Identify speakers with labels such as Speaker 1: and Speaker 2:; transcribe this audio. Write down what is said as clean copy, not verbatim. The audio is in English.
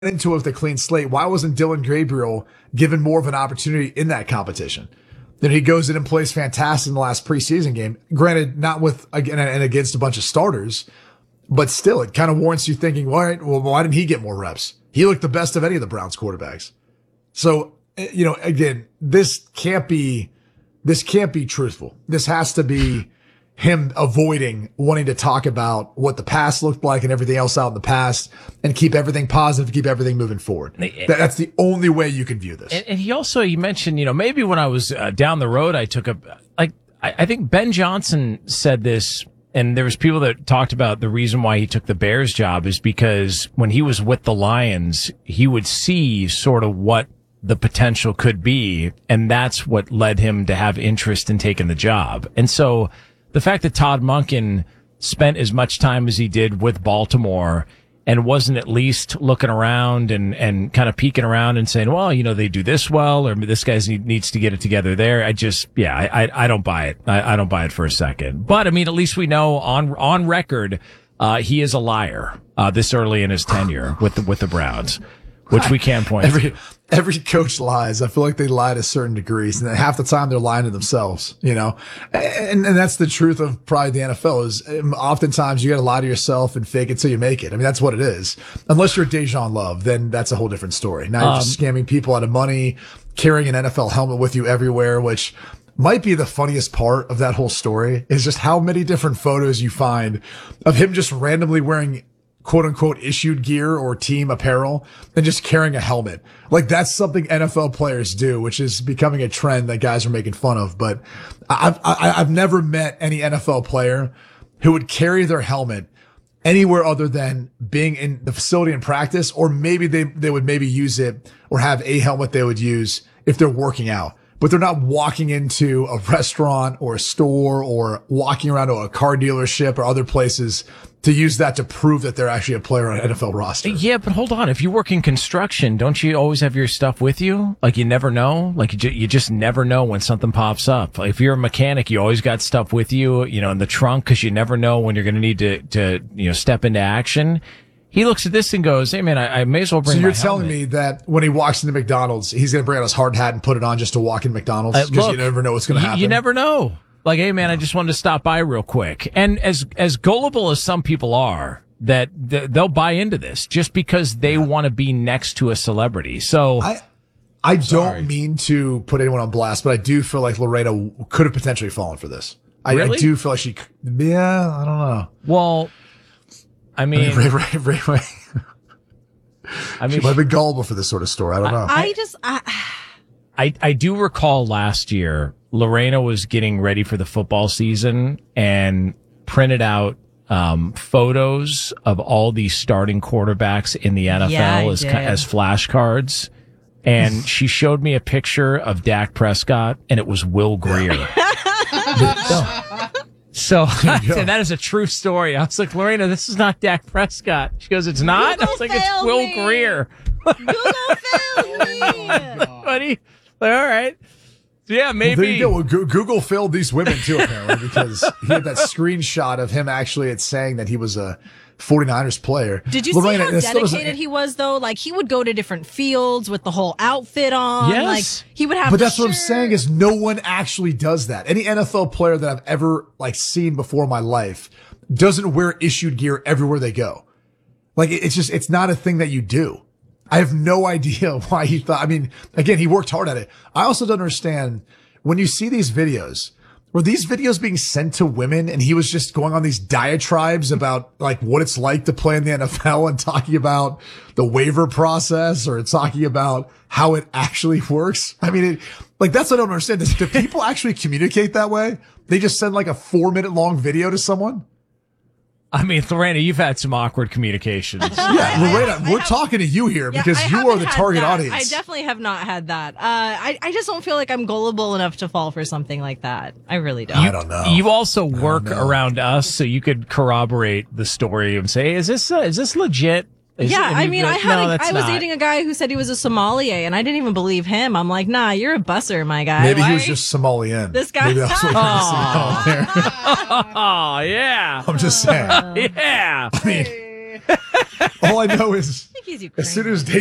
Speaker 1: into it with a clean slate. Why wasn't Dylan Gabriel given more of an opportunity in that competition? Then he goes in and plays fantastic in the last preseason game. Granted, not with again and against a bunch of starters, but still, it kind of warrants you thinking, all right, well, why didn't he get more reps? He looked the best of any of the Browns quarterbacks. So, again, this can't be truthful. This has to be him avoiding wanting to talk about what the past looked like and everything else out in the past and keep everything positive, keep everything moving forward. That's the only way you can view this.
Speaker 2: And he also, you mentioned, maybe when I was down the road, I took I think Ben Johnson said this, and there was people that talked about the reason why he took the Bears job is because when he was with the Lions, he would see sort of what the potential could be. And that's what led him to have interest in taking the job. And so the fact that Todd Monken spent as much time as he did with Baltimore and wasn't at least looking around and kind of peeking around and saying, well, they do this well, or this guy needs to get it together there. I don't buy it. I don't buy it for a second. But at least we know on record, he is a liar, this early in his tenure with the Browns, which we can point to.
Speaker 1: Every coach lies. I feel like they lie to certain degrees, and then half the time they're lying to themselves, and that's the truth of probably the NFL is oftentimes you got to lie to yourself and fake it till you make it. That's what it is. Unless you're Dejan Love, then that's a whole different story. Now you're just scamming people out of money, carrying an NFL helmet with you everywhere, which might be the funniest part of that whole story is just how many different photos you find of him just randomly wearing quote unquote issued gear or team apparel and just carrying a helmet. Like that's something NFL players do, which is becoming a trend that guys are making fun of. But I've never met any NFL player who would carry their helmet anywhere other than being in the facility in practice, or maybe they would maybe use it or have a helmet they would use if they're working out. But they're not walking into a restaurant or a store or walking around to a car dealership or other places to use that to prove that they're actually a player on an NFL roster.
Speaker 2: Yeah, but hold on. If you work in construction, don't you always have your stuff with you? Like you never know? Like you just never know when something pops up. If you're a mechanic, you always got stuff with you, in the trunk because you never know when you're going to need to step into action. He looks at this and goes, hey man, I may as well bring my helmet.
Speaker 1: So you're telling me that when he walks into McDonald's, he's going to bring out his hard hat and put it on just to walk in McDonald's? Because you never know what's going to happen.
Speaker 2: You never know. Like, hey man, I just wanted to stop by real quick. And as gullible as some people are, that they'll buy into this just because they want to be next to a celebrity. So
Speaker 1: I don't mean to put anyone on blast, but I do feel like Lorena could have potentially fallen for this.
Speaker 2: Really?
Speaker 1: I do feel like I don't know.
Speaker 2: Well, Ray.
Speaker 1: She might have been gullible for this sort of story. I don't know.
Speaker 2: I do recall last year, Lorena was getting ready for the football season and printed out photos of all these starting quarterbacks in the NFL as flashcards. And she showed me a picture of Dak Prescott, and it was Will Grier. So and that is a true story. I was like, Lorena, this is not Dak Prescott. She goes, it's not? I was like, it's Will Grier.
Speaker 3: Google failed me.
Speaker 2: Buddy. All right. So yeah, maybe.
Speaker 1: Well, there you go. Well, Google failed these women too, apparently, because he had that screenshot of him actually saying that he was a 49ers player.
Speaker 3: Did you see how dedicated he was, though? Like, he would go to different fields with the whole outfit on.
Speaker 2: Yes.
Speaker 3: Like, he would have.
Speaker 1: But that's what I'm saying is no one actually does that. Any NFL player that I've ever seen before in my life doesn't wear issued gear everywhere they go. Like, it's not a thing that you do. I have no idea why he thought, again, he worked hard at it. I also don't understand when you see these videos, were these videos being sent to women and he was just going on these diatribes about what it's like to play in the NFL and talking about the waiver process or talking about how it actually works? That's what I don't understand. Do people actually communicate that way? They just send a 4-minute long video to someone?
Speaker 2: Lorena, you've had some awkward communications.
Speaker 1: Yeah, Lorena, we're talking to you here because you are the target audience.
Speaker 3: I definitely have not had that. I just don't feel like I'm gullible enough to fall for something like that. I really don't.
Speaker 1: I don't know.
Speaker 2: You also work around us, so you could corroborate the story and say, is this legit?
Speaker 3: I was dating a guy who said he was a sommelier, and I didn't even believe him. I'm like, nah, you're a busser, my guy.
Speaker 1: Maybe he was just Somalian.
Speaker 3: This guy.
Speaker 1: Maybe that's what
Speaker 2: Oh, yeah.
Speaker 1: I'm just saying.
Speaker 2: Yeah.
Speaker 1: All I know is
Speaker 3: I think he's
Speaker 1: as soon
Speaker 3: Ukrainian.
Speaker 1: as